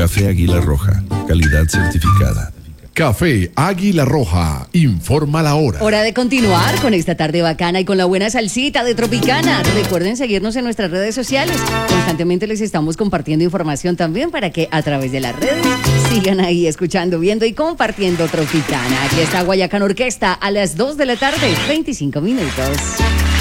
Café Águila Roja, calidad certificada. Café Águila Roja, informa la hora. Hora de continuar con esta tarde bacana y con la buena salsita de Tropicana. Recuerden seguirnos en nuestras redes sociales. Constantemente les estamos compartiendo información también para que a través de las redes sigan ahí escuchando, viendo y compartiendo Tropicana. Aquí está Guayacán Orquesta a las 2 de la tarde, 25 minutos.